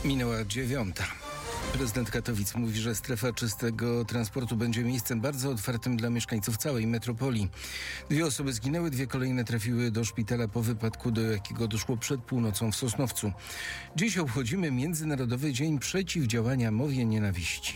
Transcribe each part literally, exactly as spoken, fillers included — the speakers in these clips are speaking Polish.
Minęła dziewiąta. Prezydent Katowic mówi, że strefa czystego transportu będzie miejscem bardzo otwartym dla mieszkańców całej metropolii. Dwie osoby zginęły, dwie kolejne trafiły do szpitala po wypadku, do jakiego doszło przed północą w Sosnowcu. Dziś obchodzimy Międzynarodowy Dzień Przeciwdziałania Mowie Nienawiści.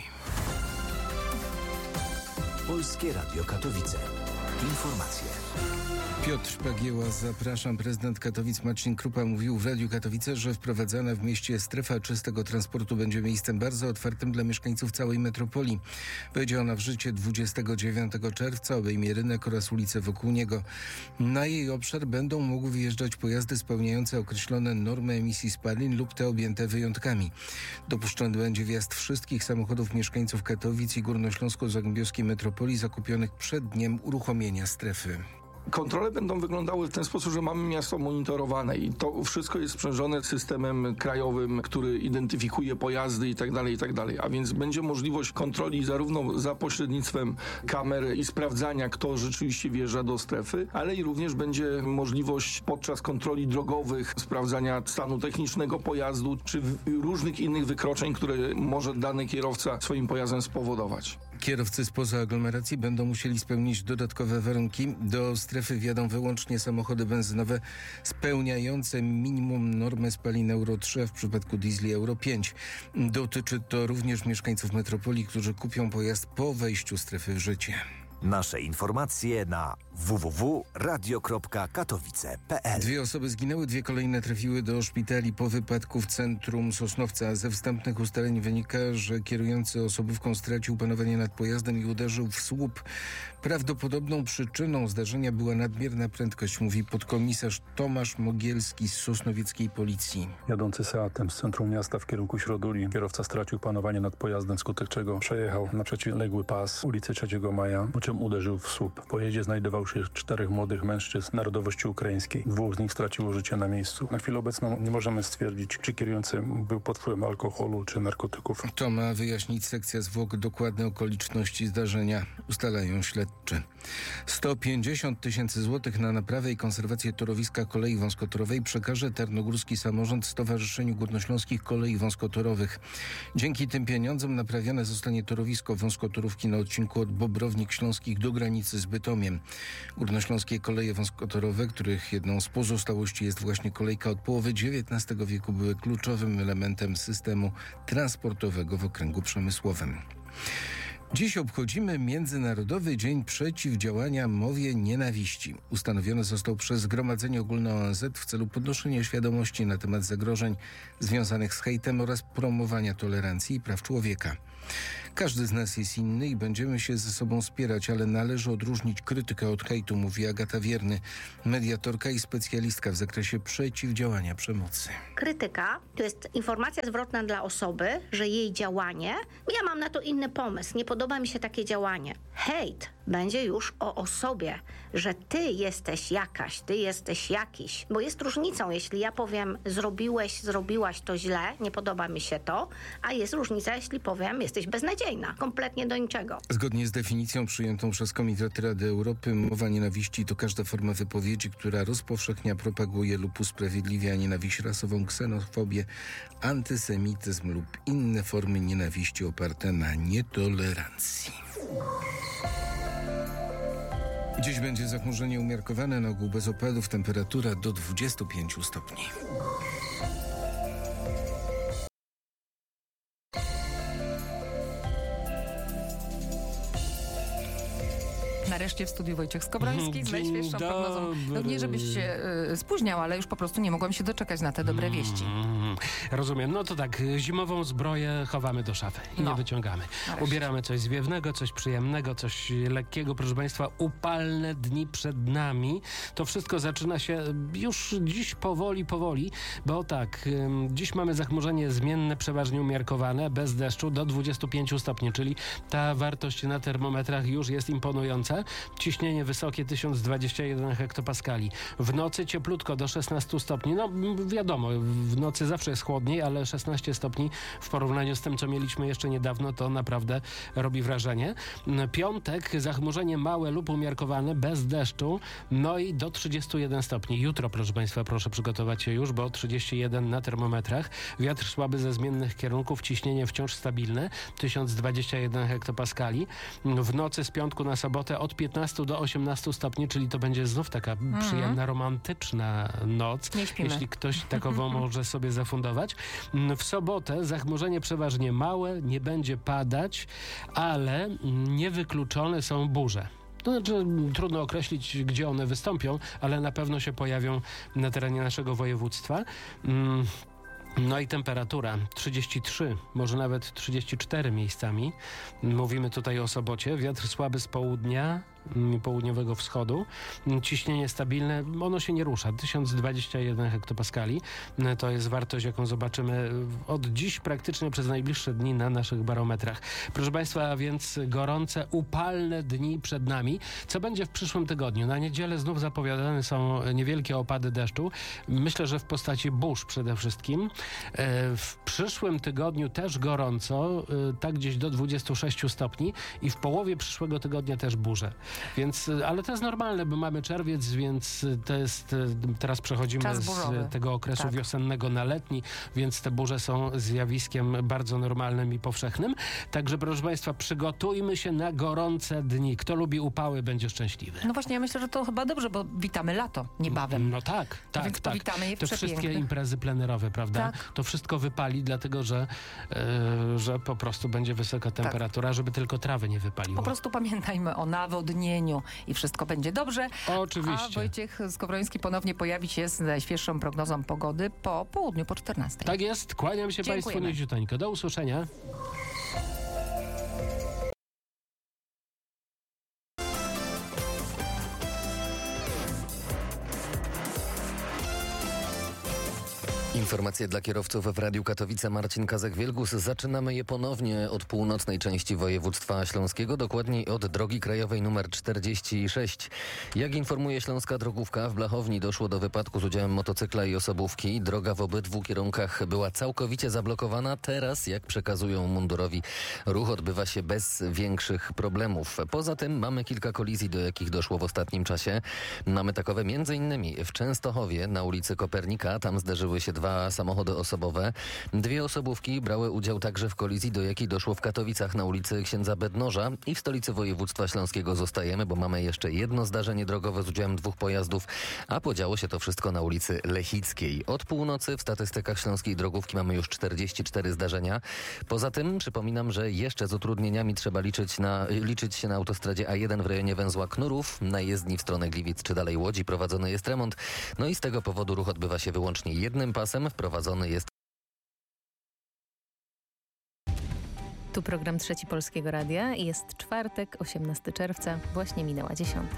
Polskie Radio Katowice. Informacje. Piotr Pagieła, zapraszam. Prezydent Katowic Marcin Krupa mówił w Radiu Katowice, że wprowadzana w mieście strefa czystego transportu będzie miejscem bardzo otwartym dla mieszkańców całej metropolii. Wejdzie ona w życie dwudziestego dziewiątego czerwca, obejmie rynek oraz ulice wokół niego. Na jej obszar będą mogły wjeżdżać pojazdy spełniające określone normy emisji spalin lub te objęte wyjątkami. Dopuszczony będzie wjazd wszystkich samochodów mieszkańców Katowic i górnośląsko-zagłębiowskiej metropolii zakupionych przed dniem uruchomienia strefy. Kontrole będą wyglądały w ten sposób, że mamy miasto monitorowane i to wszystko jest sprzężone systemem krajowym, który identyfikuje pojazdy i tak dalej, i tak dalej. A więc będzie możliwość kontroli zarówno za pośrednictwem kamer i sprawdzania, kto rzeczywiście wjeżdża do strefy, ale i również będzie możliwość podczas kontroli drogowych sprawdzania stanu technicznego pojazdu, czy różnych innych wykroczeń, które może dany kierowca swoim pojazdem spowodować. Kierowcy spoza aglomeracji będą musieli spełnić dodatkowe warunki. Do strefy wjadą wyłącznie samochody benzynowe spełniające minimum normę spalin Euro trzy, a w przypadku diesli Euro pięć. Dotyczy to również mieszkańców metropolii, którzy kupią pojazd po wejściu strefy w życie. Nasze informacje na w w w kropka radio kropka katowice kropka p l. Dwie osoby zginęły, dwie kolejne trafiły do szpitali po wypadku w centrum Sosnowca. Ze wstępnych ustaleń wynika, że kierujący osobówką stracił panowanie nad pojazdem i uderzył w słup. Prawdopodobną przyczyną zdarzenia była nadmierna prędkość, mówi podkomisarz Tomasz Mogielski z sosnowieckiej policji. Jadący Seatem z centrum miasta w kierunku Środuli, kierowca stracił panowanie nad pojazdem, skutek czego przejechał na przeciwległy pas ulicy trzeciego maja, po czym uderzył w słup. Po jeździe znajdowało się czterech młodych mężczyzn narodowości ukraińskiej. Dwóch z nich straciło życie na miejscu. Na chwilę obecną nie możemy stwierdzić, czy kierujący był pod wpływem alkoholu czy narkotyków. To ma wyjaśnić sekcja zwłok. Dokładne okoliczności zdarzenia ustalają śledczy. sto pięćdziesiąt tysięcy złotych na naprawę i konserwację torowiska kolei wąskotorowej przekaże Tarnogórski Samorząd Stowarzyszeniu Górnośląskich Kolei Wąskotorowych. Dzięki tym pieniądzom naprawione zostanie torowisko wąskotorówki na odcinku od Bobrownik Śląskich do granicy z Bytomiem. Górnośląskie koleje wąskotorowe, których jedną z pozostałości jest właśnie kolejka od połowy dziewiętnastego wieku, były kluczowym elementem systemu transportowego w okręgu przemysłowym. Dziś obchodzimy Międzynarodowy Dzień Przeciwdziałania Mowie Nienawiści. Ustanowiony został przez Zgromadzenie Ogólne O N Z w celu podnoszenia świadomości na temat zagrożeń związanych z hejtem oraz promowania tolerancji i praw człowieka. Każdy z nas jest inny i będziemy się ze sobą wspierać, ale należy odróżnić krytykę od hejtu, mówi Agata Wierny, mediatorka i specjalistka w zakresie przeciwdziałania przemocy. Krytyka to jest informacja zwrotna dla osoby, że jej działanie, ja mam na to inny pomysł, nie podoba mi się takie działanie. Hejt będzie już o osobie, że ty jesteś jakaś, ty jesteś jakiś, bo jest różnicą, jeśli ja powiem zrobiłeś, zrobiłaś to źle, nie podoba mi się to, a jest różnica, jeśli powiem jesteś beznadziejna, kompletnie do niczego. Zgodnie z definicją przyjętą przez Komitet Rady Europy, mowa nienawiści to każda forma wypowiedzi, która rozpowszechnia, propaguje lub usprawiedliwia nienawiść rasową, ksenofobię, antysemityzm lub inne formy nienawiści oparte na nietolerancji. Dziś będzie zachmurzenie umiarkowane, na ogół bez opadów, temperatura do dwudziestu pięciu stopni. Nareszcie w studiu Wojciech Skowroński z najświeższą Dzień prognozą. No nie, żebyś się y, spóźniał, ale już po prostu nie mogłam się doczekać na te dobre wieści. Mm, rozumiem. No to tak, zimową zbroję chowamy do szafy i No. nie wyciągamy. Nareszcie. Ubieramy coś zwiewnego, coś przyjemnego, coś lekkiego. Proszę Państwa, upalne dni przed nami. To wszystko zaczyna się już dziś powoli, powoli, bo tak, ym, dziś mamy zachmurzenie zmienne, przeważnie umiarkowane, bez deszczu do dwudziestu pięciu stopni, czyli ta wartość na termometrach już jest imponująca. Ciśnienie wysokie tysiąc dwadzieścia jeden hektopaskali. W nocy cieplutko do szesnastu stopni. No wiadomo, w nocy zawsze zawsze jest chłodniej, ale szesnaście stopni w porównaniu z tym, co mieliśmy jeszcze niedawno, to naprawdę robi wrażenie. Piątek, zachmurzenie małe lub umiarkowane, bez deszczu, no i do trzydziestu jeden stopni. Jutro, proszę Państwa, proszę przygotować się już, bo trzydzieści jeden na termometrach. Wiatr słaby ze zmiennych kierunków, ciśnienie wciąż stabilne, tysiąc dwadzieścia jeden hektopaskali. W nocy z piątku na sobotę od piętnastu do osiemnastu stopni, czyli to będzie znów taka mm. przyjemna, romantyczna noc. Nie śpimy. Jeśli ktoś takową może sobie zafundować. W sobotę zachmurzenie przeważnie małe, nie będzie padać, ale niewykluczone są burze. To znaczy, trudno określić, gdzie one wystąpią, ale na pewno się pojawią na terenie naszego województwa. Mm. No i temperatura trzydzieści trzy, może nawet trzydzieści cztery miejscami. Mówimy tutaj o sobocie. Wiatr słaby z południa, południowego wschodu. Ciśnienie stabilne, ono się nie rusza. tysiąc dwadzieścia jeden hektopaskali. To jest wartość, jaką zobaczymy od dziś praktycznie przez najbliższe dni na naszych barometrach. Proszę Państwa, a więc gorące, upalne dni przed nami. Co będzie w przyszłym tygodniu? Na niedzielę znów zapowiadane są niewielkie opady deszczu. Myślę, że w postaci burz przede wszystkim. W przyszłym tygodniu też gorąco, tak gdzieś do dwudziestu sześciu stopni i w połowie przyszłego tygodnia też burze. Więc, ale to jest normalne, bo mamy czerwiec, więc to jest, teraz przechodzimy z tego okresu tak. wiosennego na letni, więc te burze są zjawiskiem bardzo normalnym i powszechnym. Także proszę Państwa, przygotujmy się na gorące dni. Kto lubi upały, będzie szczęśliwy. No właśnie, ja myślę, że to chyba dobrze, bo witamy lato niebawem. No tak, tak, więc tak. powitamy je w Te wszystkie imprezy plenerowe, prawda? Tak. To wszystko wypali, dlatego że, e, że po prostu będzie wysoka temperatura, tak. żeby tylko trawy nie wypaliło. Po prostu pamiętajmy o nawodnieniu i wszystko będzie dobrze. Oczywiście. A Wojciech Skowroński ponownie pojawi się z najświeższą prognozą pogody po południu, po czternastej. Tak jest. Kłaniam się Dziękujemy. Państwu niziuteńko. Do usłyszenia. Informacje dla kierowców w Radiu Katowice. Marcin Kazek-Wielgus. Zaczynamy je ponownie od północnej części województwa śląskiego, dokładniej od drogi krajowej nr czterdzieści sześć. Jak informuje Śląska Drogówka, w Blachowni doszło do wypadku z udziałem motocykla i osobówki. Droga w obydwu kierunkach była całkowicie zablokowana. Teraz, jak przekazują mundurowi, ruch odbywa się bez większych problemów. Poza tym mamy kilka kolizji, do jakich doszło w ostatnim czasie. Mamy takowe między innymi w Częstochowie na ulicy Kopernika. Tam zderzyły się dwa samochody osobowe. Dwie osobówki brały udział także w kolizji, do jakiej doszło w Katowicach na ulicy Księdza Bednoża i w stolicy województwa śląskiego zostajemy, bo mamy jeszcze jedno zdarzenie drogowe z udziałem dwóch pojazdów, a podziało się to wszystko na ulicy Lechickiej. Od północy w statystykach Śląskiej Drogówki mamy już czterdzieści cztery zdarzenia. Poza tym przypominam, że jeszcze z utrudnieniami trzeba liczyć, na, liczyć się na autostradzie A jeden w rejonie węzła Knurów. Na jezdni w stronę Gliwic czy dalej Łodzi prowadzony jest remont. No i z tego powodu ruch odbywa się wyłącznie jednym pasem. Wprowadzony jest. Tu program Trzeci Polskiego Radia. Jest czwartek, osiemnastego czerwca. Właśnie minęła dziesiąta.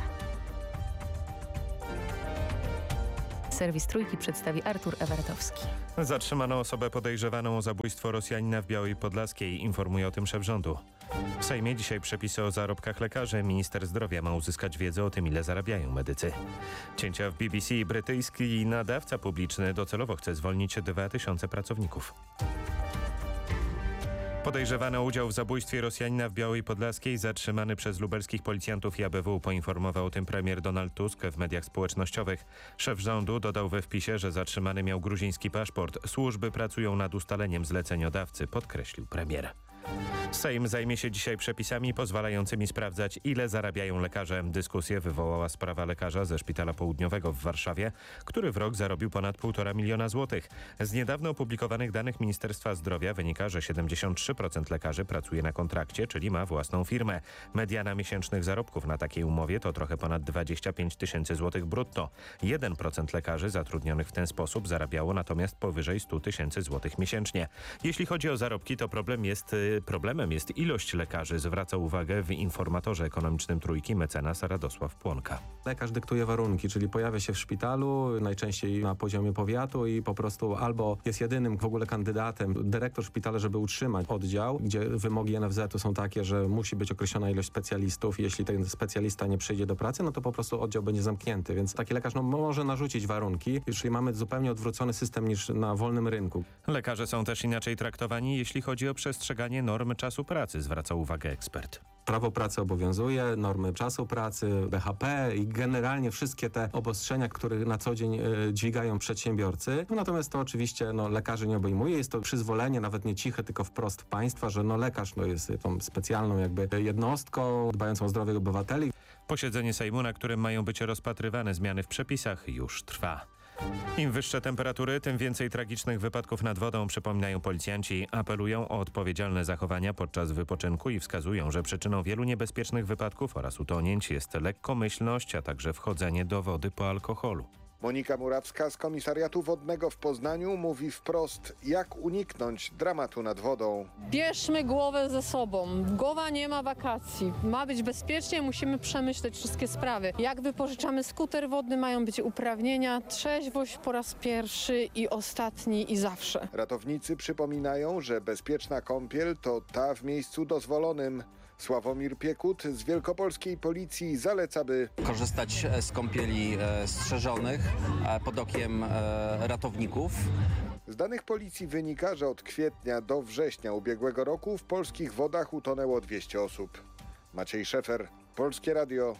Serwis Trójki przedstawi Artur Ewartowski. Zatrzymano osobę podejrzewaną o zabójstwo Rosjanina w Białej Podlaskiej. Informuje o tym szef rządu. W Sejmie dzisiaj przepisy o zarobkach lekarzy. Minister zdrowia ma uzyskać wiedzę o tym, ile zarabiają medycy. Cięcia w B B C. Brytyjski nadawca publiczny docelowo chce zwolnić dwa tysiące pracowników. Podejrzewany o udział w zabójstwie Rosjanina w Białej Podlaskiej, zatrzymany przez lubelskich policjantów i A B W, poinformował o tym premier Donald Tusk w mediach społecznościowych. Szef rządu dodał we wpisie, że zatrzymany miał gruziński paszport. Służby pracują nad ustaleniem zleceniodawcy, podkreślił premier. Sejm zajmie się dzisiaj przepisami pozwalającymi sprawdzać, ile zarabiają lekarze. Dyskusję wywołała sprawa lekarza ze Szpitala Południowego w Warszawie, który w rok zarobił ponad półtora miliona złotych. Z niedawno opublikowanych danych Ministerstwa Zdrowia wynika, że siedemdziesiąt trzy procent lekarzy pracuje na kontrakcie, czyli ma własną firmę. Mediana miesięcznych zarobków na takiej umowie to trochę ponad dwadzieścia pięć tysięcy złotych brutto. jeden procent lekarzy zatrudnionych w ten sposób zarabiało natomiast powyżej stu tysięcy złotych miesięcznie. Jeśli chodzi o zarobki, to problem jest Czy problemem jest ilość lekarzy, zwraca uwagę w informatorze ekonomicznym Trójki mecenas Radosław Płonka. Lekarz dyktuje warunki, czyli pojawia się w szpitalu, najczęściej na poziomie powiatu i po prostu albo jest jedynym w ogóle kandydatem, dyrektor szpitala, żeby utrzymać oddział, gdzie wymogi N F Z u są takie, że musi być określona ilość specjalistów. Jeśli ten specjalista nie przyjdzie do pracy, no to po prostu oddział będzie zamknięty, więc taki lekarz no, może narzucić warunki, czyli mamy zupełnie odwrócony system niż na wolnym rynku. Lekarze są też inaczej traktowani, jeśli chodzi o przestrzeganie norm czasu pracy, zwraca uwagę ekspert. Prawo pracy obowiązuje, normy czasu pracy, B H P i generalnie wszystkie te obostrzenia, które na co dzień y, dźwigają przedsiębiorcy. No, natomiast to oczywiście no, lekarzy nie obejmuje. Jest to przyzwolenie, nawet nie ciche, tylko wprost państwa, że no, lekarz no, jest tą specjalną jakby jednostką dbającą o zdrowie obywateli. Posiedzenie Sejmu, na którym mają być rozpatrywane zmiany w przepisach, już trwa. Im wyższe temperatury, tym więcej tragicznych wypadków nad wodą, przypominają policjanci. Apelują o odpowiedzialne zachowania podczas wypoczynku i wskazują, że przyczyną wielu niebezpiecznych wypadków oraz utonięć jest lekkomyślność, a także wchodzenie do wody po alkoholu. Monika Murawska z Komisariatu Wodnego w Poznaniu mówi wprost, jak uniknąć dramatu nad wodą. Bierzmy głowę ze sobą. Głowa nie ma wakacji. Ma być bezpiecznie, musimy przemyśleć wszystkie sprawy. Jak wypożyczamy skuter wodny, mają być uprawnienia, trzeźwość po raz pierwszy i ostatni i zawsze. Ratownicy przypominają, że bezpieczna kąpiel to ta w miejscu dozwolonym. Sławomir Piekut z Wielkopolskiej Policji zaleca, by korzystać z kąpieli e, strzeżonych e, pod okiem e, ratowników. Z danych policji wynika, że od kwietnia do września ubiegłego roku w polskich wodach utonęło dwieście osób. Maciej Szefer, Polskie Radio.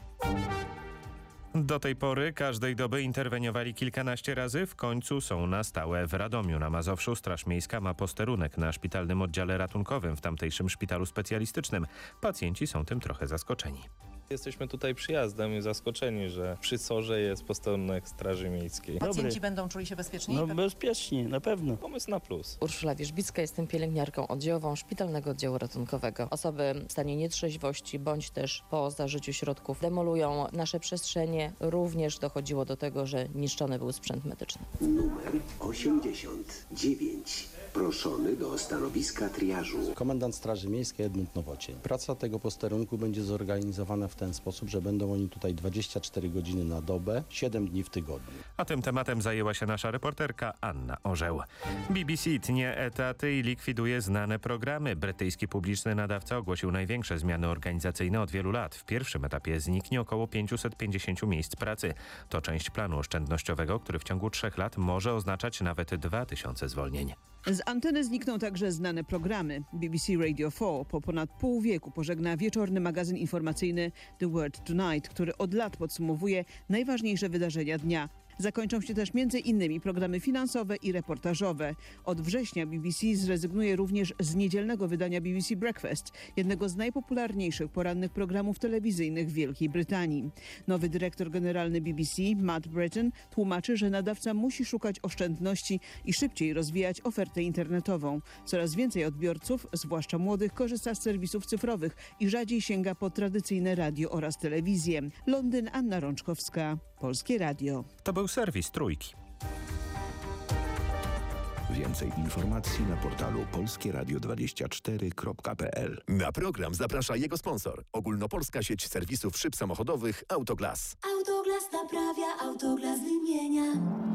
Do tej pory każdej doby interweniowali kilkanaście razy, w końcu są na stałe w Radomiu. Na Mazowszu Straż Miejska ma posterunek na szpitalnym oddziale ratunkowym w tamtejszym szpitalu specjalistycznym. Pacjenci są tym trochę zaskoczeni. Jesteśmy tutaj przyjazdem i zaskoczeni, że przy Sorze jest posterunek Straży Miejskiej. Pacjenci Dobry. będą czuli się bezpieczniej? No bezpiecznie, na pewno. Pomysł na plus. Urszula Wierzbicka, jestem pielęgniarką oddziałową Szpitalnego Oddziału Ratunkowego. Osoby w stanie nietrzeźwości bądź też po zażyciu środków demolują nasze przestrzenie. Również dochodziło do tego, że niszczony był sprzęt medyczny. Numer osiemdziesiąt dziewięć. Proszony do stanowiska triażu. Komendant Straży Miejskiej Edmund Nowocień. Praca tego posterunku będzie zorganizowana w ten sposób, że będą oni tutaj dwadzieścia cztery godziny na dobę, siedem dni w tygodniu. A tym tematem zajęła się nasza reporterka Anna Orzeł. B B C tnie etaty i likwiduje znane programy. Brytyjski publiczny nadawca ogłosił największe zmiany organizacyjne od wielu lat. W pierwszym etapie zniknie około pięćset pięćdziesiąt miejsc pracy. To część planu oszczędnościowego, który w ciągu trzech lat może oznaczać nawet dwa tysiące zwolnień. Z anteny znikną także znane programy. B B C Radio cztery po ponad pół wieku pożegna wieczorny magazyn informacyjny The World Tonight, który od lat podsumowuje najważniejsze wydarzenia dnia. Zakończą się też między innymi programy finansowe i reportażowe. Od września B B C zrezygnuje również z niedzielnego wydania B B C Breakfast, jednego z najpopularniejszych porannych programów telewizyjnych w Wielkiej Brytanii. Nowy dyrektor generalny B B C, Matt Bretton, tłumaczy, że nadawca musi szukać oszczędności i szybciej rozwijać ofertę internetową. Coraz więcej odbiorców, zwłaszcza młodych, korzysta z serwisów cyfrowych i rzadziej sięga po tradycyjne radio oraz telewizję. Londyn, Anna Rączkowska, Polskie Radio. To był serwis Trójki. Więcej informacji na portalu polskie radio dwadzieścia cztery kropka p l. Na program zaprasza jego sponsor. Ogólnopolska sieć serwisów szyb samochodowych Autoglas. Autoglas naprawia, Autoglas wymienia.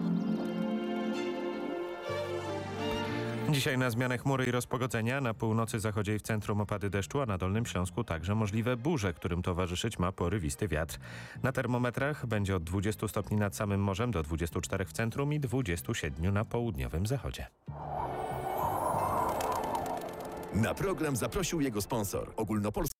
Dzisiaj na zmianę chmury i rozpogodzenia. Na północy, zachodzie i w centrum opady deszczu, a na Dolnym Śląsku także możliwe burze, którym towarzyszyć ma porywisty wiatr. Na termometrach będzie od dwudziestu stopni nad samym morzem do dwudziestu czterech w centrum i dwudziestu siedmiu na południowym zachodzie. Na program zaprosił jego sponsor. Ogólnopolska